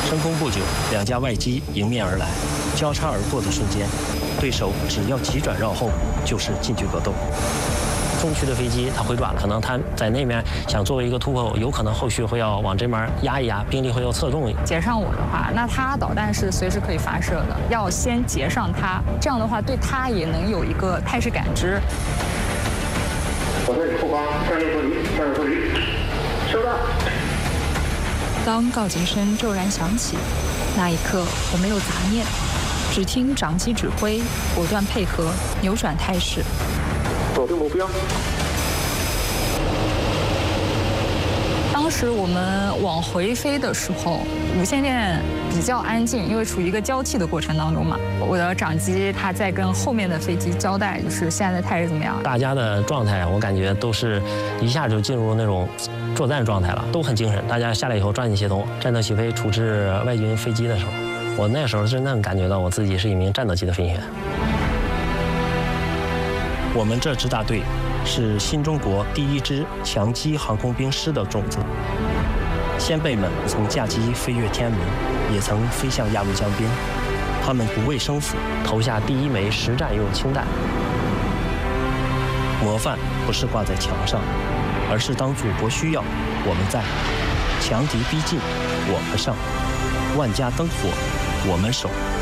升空不久，两架外机迎面而来，交叉而过的瞬间，对手只要急转绕后，就是近距格斗。中区的飞机它回转了，可能它在那面想作为一个突破口，有可能后续会要往这边压一压，兵力会要侧重。 截上我的话，那它导弹是随时可以发射的，要先截上它，这样的话对它也能有一个态势感知。 我在你后方360多里，360多里，收到。 当告警声骤然响起，那一刻我没有杂念，只听长机指挥，果断配合，扭转态势。 锁定目标。 当时我们往回飞的时候，无线电比较安静，因为处于一个交替的过程当中嘛。我的长机他在跟后面的飞机交代，就是现在的态势怎么样。 大家的状态，我感觉都是一下就进入那种作战状态了，都很精神。大家下来以后抓紧协同，战斗起飞处置外军飞机的时候，我那时候真正感觉到我自己是一名战斗机的飞行员。我们这支大队是新中国第1支强击航空兵师的种子，先辈们曾驾机飞越天安门，也曾飞向鸭绿江边，他们不畏生死，投下第1枚实战用氢弹。模范不是挂在墙上，而是当祖国需要，我们在；强敌逼近，我们上；万家灯火，我们守。